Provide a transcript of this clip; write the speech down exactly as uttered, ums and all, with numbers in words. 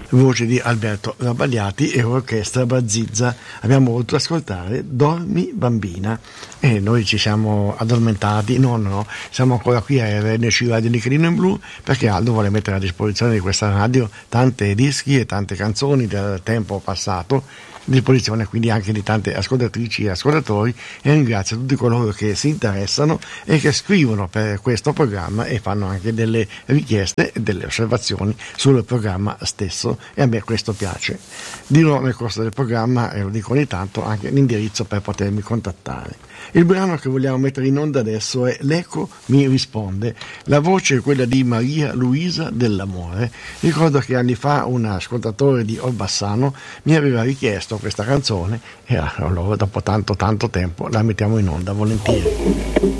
voce di Alberto Rabagliati e orchestra Bazzizza. Abbiamo voluto ascoltare Dormi Bambina e noi ci siamo addormentati. No, no, no, siamo ancora qui a R N C Radio Nichelino in Blu, perché Aldo vuole mettere a disposizione di questa radio tante dischi e tante canzoni del tempo passato, a disposizione quindi anche di tante ascoltatrici e ascoltatori, e ringrazio tutti coloro che si interessano e che scrivono per questo programma e fanno anche delle richieste e delle osservazioni sul programma stesso, e a me questo piace. Dirò nel corso del programma, e lo dico ogni tanto, anche l'indirizzo per potermi contattare. Il brano che vogliamo mettere in onda adesso è L'Eco mi risponde. La voce è quella di Maria Luisa Dell'Amore. Ricordo che anni fa un ascoltatore di Orbassano mi aveva richiesto questa canzone e allora dopo tanto tanto tempo la mettiamo in onda volentieri.